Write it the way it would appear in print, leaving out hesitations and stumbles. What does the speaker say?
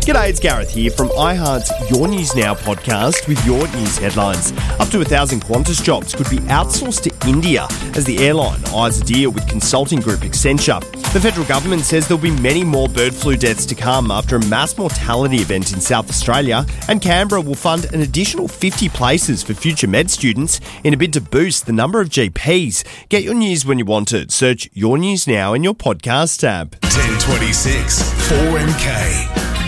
G'day, it's Gareth here from iHeart's Your News Now podcast with your news headlines. Up to 1,000 Qantas jobs could be outsourced to India as the airline eyes a deal with consulting group Accenture. The federal government says there'll be many more bird flu deaths to come after a mass mortality event in South Australia, and Canberra will fund an additional 50 places for future med students in a bid to boost the number of GPs. Get your news when you want it. Search Your News Now in your podcast tab. 1026 4MK.